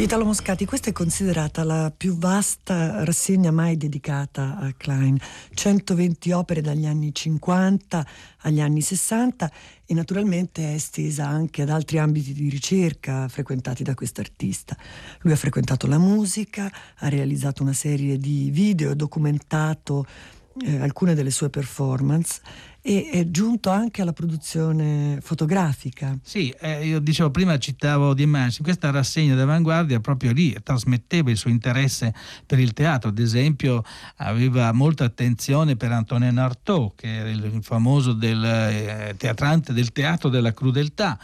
Italo Moscati, questa è considerata la più vasta rassegna mai dedicata a Klein. 120 opere dagli anni 50 agli anni 60 e naturalmente è estesa anche ad altri ambiti di ricerca frequentati da quest'artista. Lui ha frequentato la musica, ha realizzato una serie di video, documentato alcune delle sue performance e è giunto anche alla produzione fotografica. Sì, io dicevo prima, citavo Di Mansi, questa rassegna d'Avanguardia proprio lì trasmetteva il suo interesse per il teatro. Ad esempio aveva molta attenzione per Antonin Artaud, che era il famoso teatrante del teatro della crudeltà.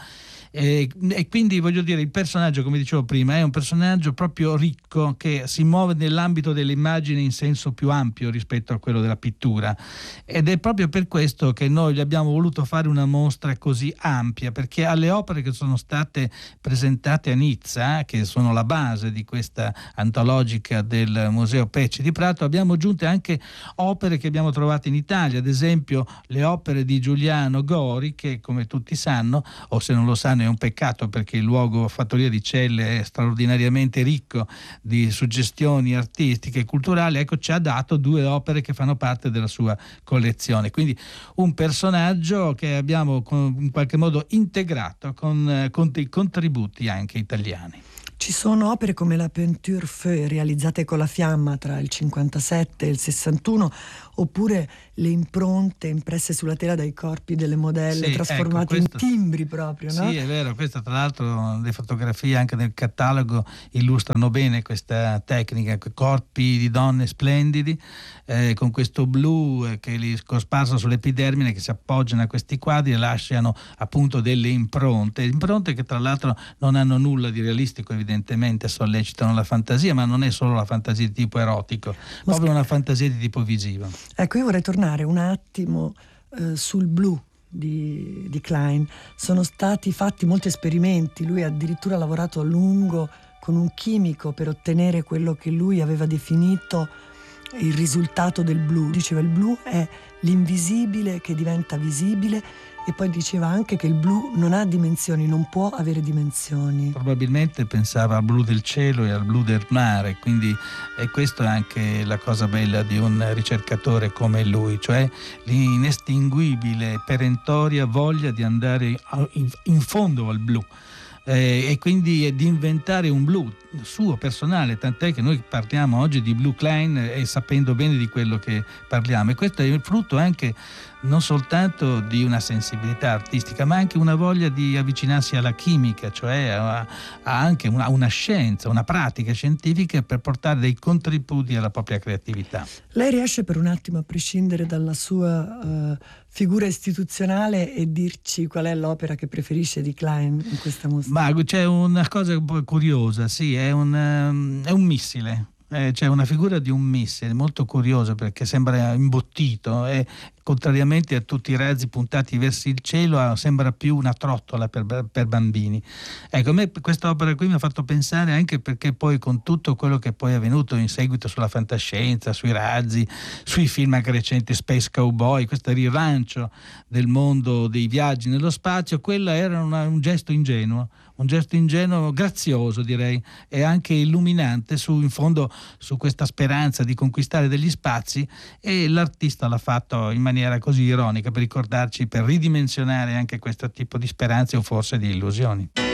E quindi voglio dire, il personaggio, come dicevo prima, è un personaggio proprio ricco che si muove nell'ambito dell'immagine in senso più ampio rispetto a quello della pittura, ed è proprio per questo che noi gli abbiamo voluto fare una mostra così ampia, perché alle opere che sono state presentate a Nizza, che sono la base di questa antologica del Museo Pecci di Prato, abbiamo aggiunto anche opere che abbiamo trovato in Italia, ad esempio le opere di Giuliano Gori, che come tutti sanno, o se non lo sanno è un peccato perché il luogo Fattoria di Celle è straordinariamente ricco di suggestioni artistiche e culturali, ecco, ci ha dato 2 opere che fanno parte della sua collezione, quindi un personaggio che abbiamo in qualche modo integrato con dei contributi anche italiani. Ci sono opere come la Peinture Feu realizzate con la fiamma tra il 57 e il 61, oppure le impronte impresse sulla tela dai corpi delle modelle, sì, trasformate in timbri proprio, no? Sì, è vero, questa tra l'altro le fotografie anche nel catalogo illustrano bene questa tecnica, corpi di donne splendidi con questo blu che li cosparso sull'epidermine, che si appoggiano a questi quadri e lasciano appunto delle impronte che tra l'altro non hanno nulla di realistico, evidentemente sollecitano la fantasia, ma non è solo la fantasia di tipo erotico, proprio una fantasia di tipo visivo. Ecco, io vorrei tornare un attimo sul blu di Klein. Sono stati fatti molti esperimenti, lui ha addirittura lavorato a lungo con un chimico per ottenere quello che lui aveva definito il risultato del blu. Diceva: il blu è l'invisibile che diventa visibile, e poi diceva anche che il blu non ha dimensioni, non può avere dimensioni. Probabilmente pensava al blu del cielo e al blu del mare, quindi questo è anche la cosa bella di un ricercatore come lui, cioè l'inestinguibile, perentoria voglia di andare in fondo al blu. E quindi di inventare un blu suo personale, tant'è che noi parliamo oggi di blu Klein e sapendo bene di quello che parliamo, e questo è il frutto anche non soltanto di una sensibilità artistica, ma anche una voglia di avvicinarsi alla chimica, cioè a anche una scienza, una pratica scientifica per portare dei contributi alla propria creatività. Lei riesce per un attimo a prescindere dalla sua figura istituzionale e dirci qual è l'opera che preferisce di Klein in questa mostra? Ma c'è una cosa un po' curiosa, sì, è un missile. C'è una figura di un missile molto curiosa perché sembra imbottito e contrariamente a tutti i razzi puntati verso il cielo sembra più una trottola per bambini. Ecco, a me questa opera qui mi ha fatto pensare, anche perché poi con tutto quello che poi è avvenuto in seguito sulla fantascienza, sui razzi, sui film anche recenti, Space Cowboy, questo rilancio del mondo dei viaggi nello spazio, quella era un gesto ingenuo, grazioso direi, e anche illuminante in fondo su questa speranza di conquistare degli spazi, e l'artista l'ha fatto in maniera così ironica per ricordarci, per ridimensionare anche questo tipo di speranze o forse di illusioni.